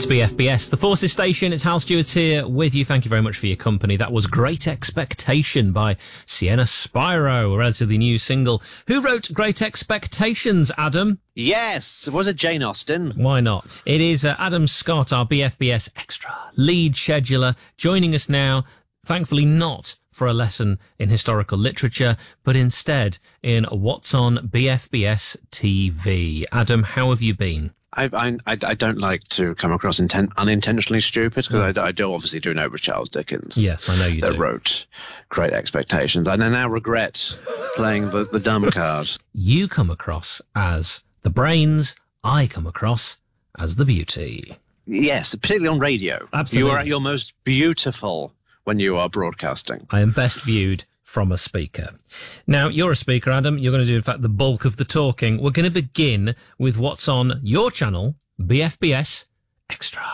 It's BFBS, the Forces Station. It's Hal Stewart here with you. Thank you very much for your company. That was Great Expectation by Sienna Spyro, a relatively new single. Who wrote Great Expectations, Adam? Yes, was it Jane Austen? Why not? It is Adam Scott, our BFBS Extra lead scheduler, joining us now, thankfully not for a lesson in historical literature, but instead in What's on BFBS TV. Adam, how have you been? I don't like to come across unintentionally stupid, because I do obviously do know it was Charles Dickens. Yes, I know you do. That wrote Great Expectations. And I now regret playing the dumb card. You come across as the brains, I come across as the beauty. Yes, particularly on radio. Absolutely. You are at your most beautiful when you are broadcasting. I am best viewed from a speaker. Now, you're a speaker, Adam. You're going to do, in fact, the bulk of the talking. We're going to begin with what's on your channel, BFBS Extra.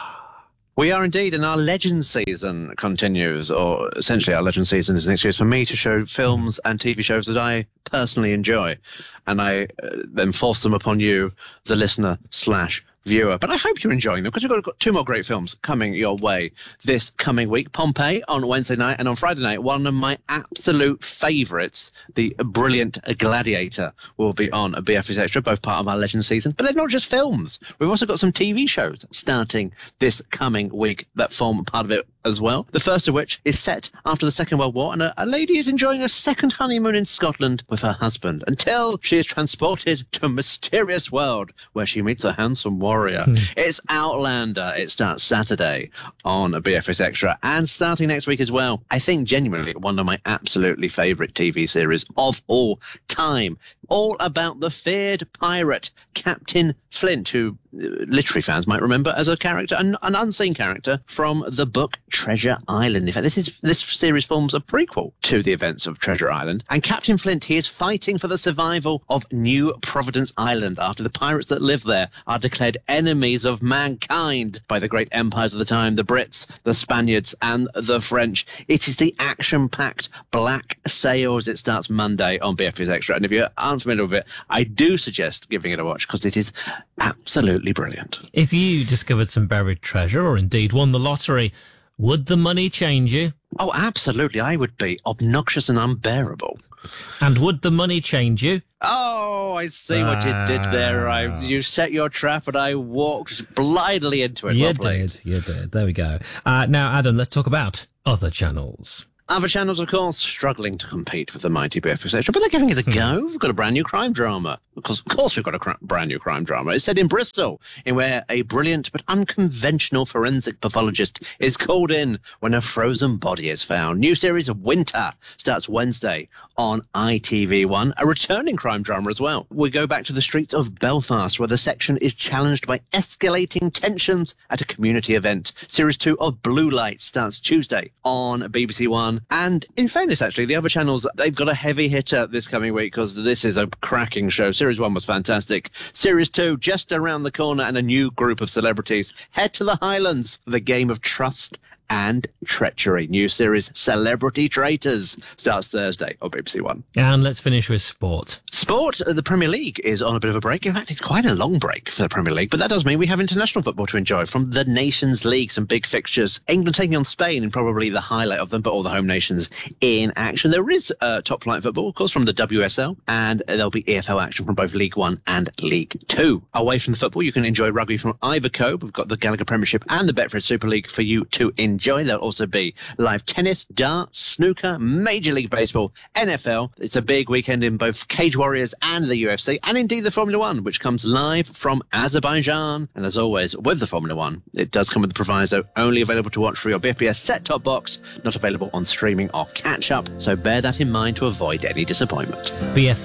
We are indeed, and our Legend season continues, or essentially our Legend season is an excuse for me to show films and TV shows that I personally enjoy, and I then force them upon you, the listener/viewer. But I hope you're enjoying them, because we've got two more great films coming your way this coming week. Pompeii on Wednesday night, and on Friday night, one of my absolute favourites, the brilliant Gladiator, will be on BFBS Extra, both part of our Legend season. But they're not just films. We've also got some TV shows starting this coming week that form part of it as well. The first of which is set after the Second World War, and a lady is enjoying a second honeymoon in Scotland with her husband until she is transported to a mysterious world where she meets a handsome warrior. It's Outlander. It starts Saturday on BFBS Extra, and starting next week as well. I think genuinely one of my absolutely favourite TV series of all time. All about the feared pirate Captain Flint, who literary fans might remember as a character, an unseen character from the book Treasure Island. In fact, this series forms a prequel to the events of Treasure Island. And Captain Flint, he is fighting for the survival of New Providence Island after the pirates that live there are declared enemies of mankind by the great empires of the time, the Brits, the Spaniards, and the French. It is the action-packed Black Sails. It starts Monday on BFBS Extra. And if you aren't familiar with it, I do suggest giving it a watch, because it is absolutely brilliant. If you discovered some buried treasure, or indeed won the lottery, would the money change you? Oh, absolutely. I would be obnoxious and unbearable. And would the money change you? Oh, I see what you did there. You set your trap and I walked blindly into it. You did. There we go. Now, Adam, let's talk about other channels. Other channels, of course, struggling to compete with the mighty BFBS Extra, but they're giving it a go. We've got a brand new crime drama. Because, of course, we've got a brand new crime drama. It's set in Bristol, in where a brilliant but unconventional forensic pathologist is called in when a frozen body is found. New series of Winter starts Wednesday on ITV1, a returning crime drama as well. We go back to the streets of Belfast, where the section is challenged by escalating tensions at a community event. Series 2 of Blue Lights starts Tuesday on BBC One. And in fairness, actually, the other channels, they've got a heavy hitter this coming week, because this is a cracking show. Series 1 was fantastic. Series 2, just around the corner, and a new group of celebrities head to the Highlands for the game of trust and treachery. New series Celebrity Traitors starts Thursday on BBC One. And let's finish with sport. Sport, the Premier League is on a bit of a break. In fact, it's quite a long break for the Premier League, but that does mean we have international football to enjoy from the Nations League. Some big fixtures. England taking on Spain, and probably the highlight of them, but all the home nations in action. There is top flight football, of course, from the WSL, and there'll be EFL action from both League One and League Two. Away from the football, you can enjoy rugby from Iverco. We've got the Gallagher Premiership and the Betfred Super League for you to enjoy. There'll also be live tennis, darts, snooker, Major League Baseball, NFL. It's a big weekend in both Cage Warriors and the UFC, and indeed the Formula One, which comes live from Azerbaijan. And as always, with the Formula One, it does come with the proviso, only available to watch through your BFBS set-top box, not available on streaming or catch-up. So bear that in mind to avoid any disappointment.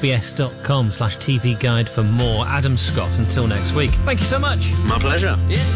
BFBS.com/TV guide for more. Adam Scott, until next week. Thank you so much. My pleasure.